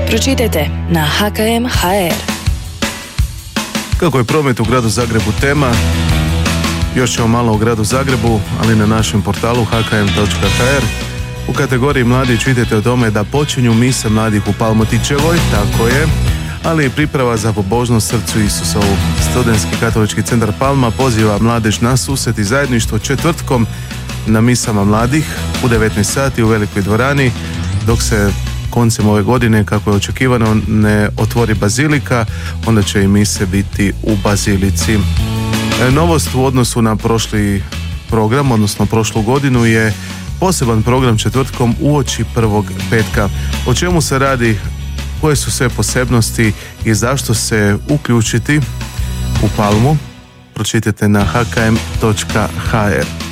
pročitajte na HKM.hr. Kako je promet u gradu Zagrebu tema, još ćemo malo o gradu Zagrebu, ali na našem portalu hkm.hr. U kategoriji mladi čitajte o tome da počinju mise mladih u Palmotićevoj, tako je, ali i priprava za pobožnost srcu Isusovu. Studentski katolički centar Palma poziva mladež na susret i zajedništvo četvrtkom na misama mladih u 19 sati u Velikoj dvorani, dok se koncem ove godine, kako je očekivano, ne otvori bazilika, onda će i mise biti u bazilici. Novost u odnosu na prošli program, odnosno prošlu godinu, je poseban program četvrtkom uoči prvog petka. O čemu se radi, koje su sve posebnosti i zašto se uključiti u Palmu, pročitajte na hkm.hr.